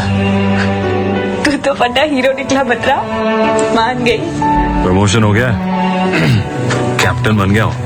तू तो वरना हीरो निकला बतरा, मान गई। प्रमोशन हो गया, कैप्टन बन गया हूँ।